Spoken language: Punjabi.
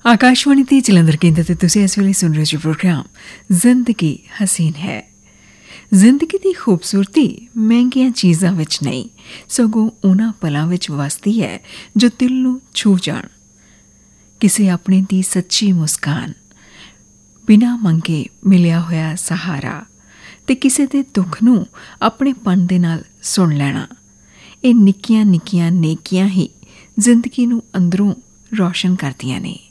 ਆਕਾਸ਼ਵਾਣੀ ਤੇ ਜਲੰਧਰ ਕੇਂਦਰ ਤੇ ਤੁਸੀਂ ਇਸ ਵੇਲੇ ਸੁਣ ਰਹੇ ਹੋ ਪ੍ਰੋਗਰਾਮ ਜ਼ਿੰਦਗੀ ਹਸੀਨ ਹੈ। ਜ਼ਿੰਦਗੀ ਦੀ ਖੂਬਸੂਰਤੀ ਮਹਿੰਗੀਆਂ ਚੀਜ਼ਾਂ ਵਿੱਚ ਨਹੀਂ, ਸਗੋਂ ਉਹਨਾਂ ਪਲਾਂ ਵਿੱਚ ਵਸਦੀ ਹੈ ਜੋ ਦਿਲ ਨੂੰ ਛੂ ਜਾਣ। ਕਿਸੇ ਆਪਣੇ ਦੀ ਸੱਚੀ ਮੁਸਕਾਨ, ਬਿਨਾਂ ਮੰਗੇ ਮਿਲਿਆ ਹੋਇਆ ਸਹਾਰਾ ਤੇ ਕਿਸੇ ਦੇ ਦੁੱਖ ਨੂੰ ਆਪਣੇ ਪਨ ਦੇ ਨਾਲ ਸੁਣ ਲੈਣਾ। ਇਹ ਨਿੱਕੀਆਂ ਨਿੱਕੀਆਂ ਨੇਕੀਆਂ ਹੀ ਜ਼ਿੰਦਗੀ ਨੂੰ ਅੰਦਰੋਂ ਰੌਸ਼ਨ ਕਰਦੀਆਂ ਨੇ।